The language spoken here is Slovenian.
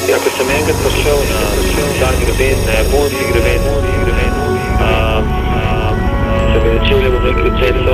Ja, ko sem enkrat prišel na ta greben, na japonski greben, sem začel, bom rekel, cel